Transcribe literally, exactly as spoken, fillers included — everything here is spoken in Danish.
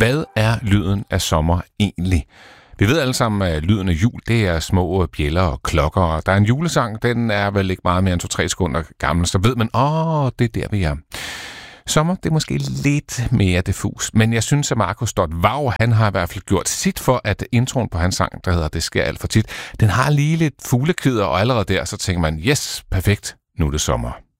Hvad er lyden af sommer egentlig? Vi ved alle sammen, at lyden af jul, det er små bjælder og klokker, og der er en julesang, den er vel ikke meget mere end to-tre sekunder gammel, så ved man, åh, det er der, vi er. Sommer, det er måske lidt mere diffus, men jeg synes, at Marco Stott-Waug, han har i hvert fald gjort sit for, at introen på hans sang, der hedder Det sker alt for tit, den har lige lidt fuglekvider, og allerede der, så tænker man, yes, perfekt, nu er det sommer.